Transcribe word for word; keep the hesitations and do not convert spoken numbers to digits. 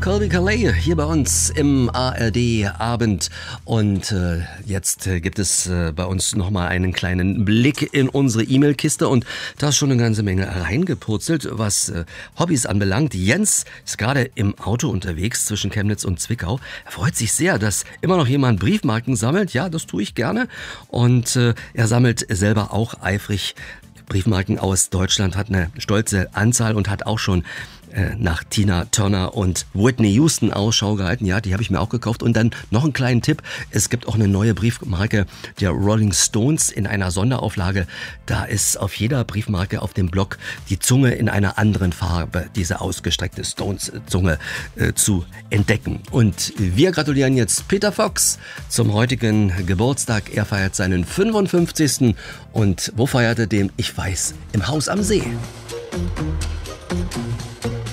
Colby Calais hier bei uns im A R D-Abend. Und äh, jetzt äh, gibt es äh, bei uns nochmal einen kleinen Blick in unsere E-Mail-Kiste. Und da ist schon eine ganze Menge reingepurzelt, was äh, Hobbys anbelangt. Jens ist gerade im Auto unterwegs zwischen Chemnitz und Zwickau. Er freut sich sehr, dass immer noch jemand Briefmarken sammelt. Ja, das tue ich gerne. Und äh, er sammelt selber auch eifrig Briefmarken aus Deutschland, hat eine stolze Anzahl und hat auch schon äh, nach Tina Turner und Whitney Houston Ausschau gehalten. Ja, die habe ich mir auch gekauft. Und dann noch einen kleinen Tipp. Es gibt auch eine neue Briefmarke der Rolling Stones in einer Sonderauflage. Da ist auf jeder Briefmarke auf dem Block die Zunge in einer anderen Farbe, diese ausgestreckte Stones-Zunge äh, zu entdecken. Und wir gratulieren jetzt Peter Fox zum heutigen Geburtstag. Er feiert seinen fünfundfünfzigsten Und wo feiert er den? Ich weiß, im Haus am See.